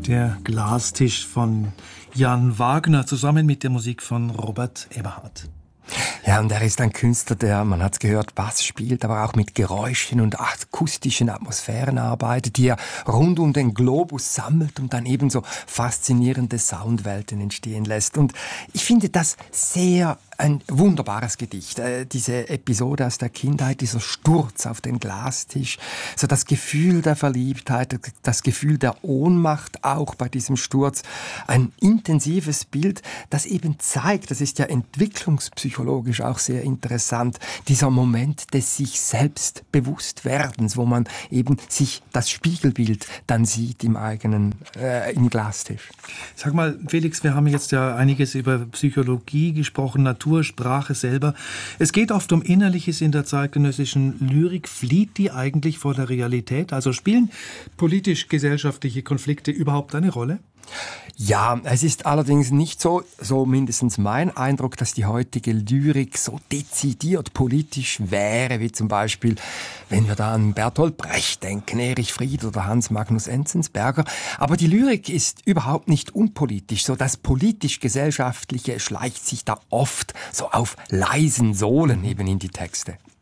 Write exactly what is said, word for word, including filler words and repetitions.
Der Glastisch von Jan Wagner zusammen mit der Musik von Robert Eberhard. Ja, und er ist ein Künstler, der, man hat's gehört, Bass spielt, aber auch mit Geräuschen und akustischen Atmosphären arbeitet, die er rund um den Globus sammelt und dann ebenso faszinierende Soundwelten entstehen lässt. Und ich finde das sehr ein wunderbares Gedicht. Äh, diese Episode aus der Kindheit, dieser Sturz auf den Glastisch, so das Gefühl der Verliebtheit, das Gefühl der Ohnmacht auch bei diesem Sturz. Ein intensives Bild, das eben zeigt, das ist ja entwicklungspsychologisch auch sehr interessant, dieser Moment des sich selbst Bewusstwerdens, wo man eben sich das Spiegelbild dann sieht im eigenen, äh, im Glastisch. Sag mal, Felix, wir haben jetzt ja einiges über Psychologie gesprochen, Natursprache selber. Es geht oft um Innerliches in der zeitgenössischen Lyrik. Flieht die eigentlich vor der Realität? Also spielen politisch-gesellschaftliche Konflikte überhaupt eine Rolle? Ja, es ist allerdings nicht so, so mindestens mein Eindruck, dass die heutige Lyrik so dezidiert politisch wäre, wie zum Beispiel, wenn wir da an Bertolt Brecht denken, Erich Fried oder Hans Magnus Enzensberger. Aber die Lyrik ist überhaupt nicht unpolitisch. So das politisch-gesellschaftliche schleicht sich da oft so auf leisen Sohlen eben in die Texte.